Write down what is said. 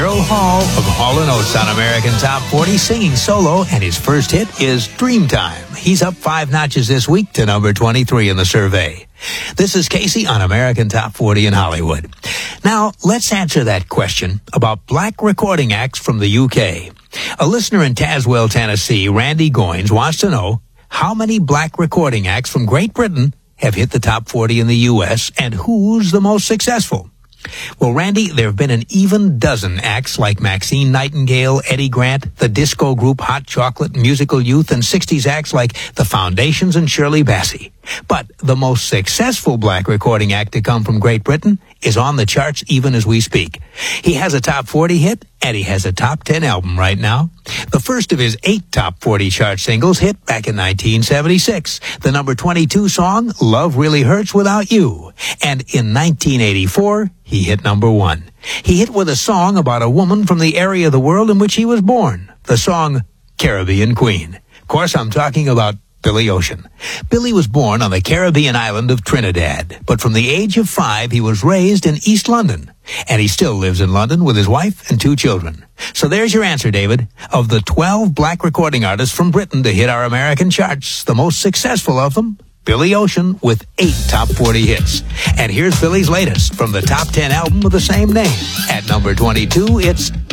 Daryl Hall of Hall & Oates on American Top 40, singing solo, and his first hit is Dreamtime. He's up 5 notches this week to number 23 in the survey. This is Casey on American Top 40 in Hollywood. Now, let's answer that question about black recording acts from the UK. A listener in Tazewell, Tennessee, Randy Goins, wants to know how many black recording acts from Great Britain have hit the top 40 in the U.S., and who's the most successful? Well, Randy, there have been an even dozen acts like Maxine Nightingale, Eddie Grant, the disco group Hot Chocolate, Musical Youth, and 60s acts like The Foundations and Shirley Bassey. But the most successful black recording act to come from Great Britain is on the charts even as we speak. He has a top 40 hit, and he has a top 10 album right now. The first of his 8 top 40 chart singles hit back in 1976. The number 22 song, Love Really Hurts Without You. And in 1984, he hit number 1. He hit with a song about a woman from the area of the world in which he was born. The song, Caribbean Queen. Of course, I'm talking about Billy Ocean. Billy was born on the Caribbean island of Trinidad, but from the age of 5, he was raised in East London, and he still lives in London with his wife and 2 children. So there's your answer, David. Of the 12 black recording artists from Britain to hit our American charts, the most successful of them, Billy Ocean with 8 top 40 hits. And here's Billy's latest from the top 10 album of the same name. At number 22, it's